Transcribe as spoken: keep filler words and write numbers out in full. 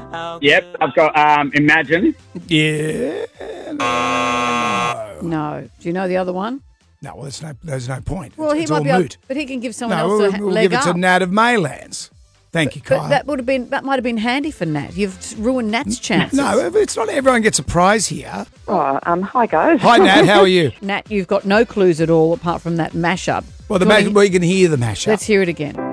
Yep, I've got um, Imagine. Yeah. No. Do you know the other one? No, well, there's no, there's no point. Well, it's, he it's might all be able, moot. but he can give someone No, else we'll, a we'll leg give it up. to Nat of Maylands. Thank you, Kyle. But that would have been that might have been handy for Nat. You've ruined Nat's chances. No, it's not everyone gets a prize here. Oh, um, hi guys. Hi, Nat. How are you? Nat, you've got no clues at all apart from that mashup. Well, the Do you mash, wanna- well, you can hear the mashup. Let's hear it again.